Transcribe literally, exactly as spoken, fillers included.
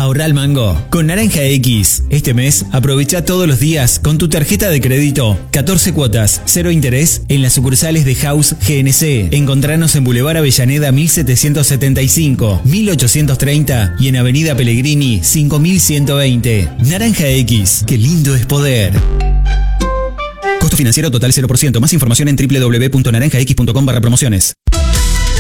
ahorra al mango. Con Naranja X, este mes aprovecha todos los días con tu tarjeta de crédito catorce cuotas, cero interés en las sucursales de House G N C. Encontranos en Boulevard Avellaneda mil setecientos setenta y cinco, mil ochocientos treinta y en Avenida Pellegrini cinco mil ciento veinte. Naranja X, qué lindo es poder. Costo financiero total cero por ciento. Más información en doble u doble u doble u punto naranja x punto com barra promociones.